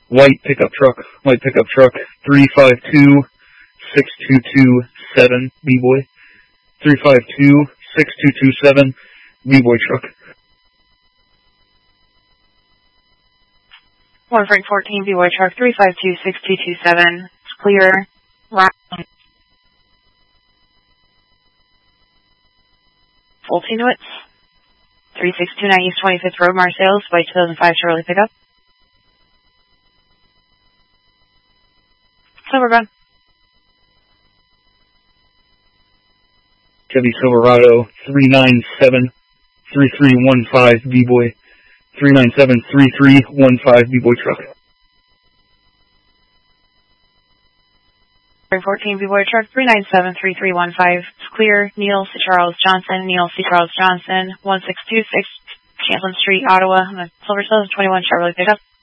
White pickup truck, 352-6227, B-Boy. 352-6227, B-Boy truck. 1 Frank 14, B-Boy truck, 352-6227. It's clear. Right. Full Inuits. 3629 East 25th Road, Marseilles, by 2005 Chevrolet pickup. Silverbound. Chevy Silverado, 397-3315, B-Boy. 397-3315, B-Boy truck. 14 B-Boy truck, 397-3315. It's clear. Neil C. Charles Johnson, 1626 Champlain Street, Ottawa. Silver Hills 21 Chevrolet pickup.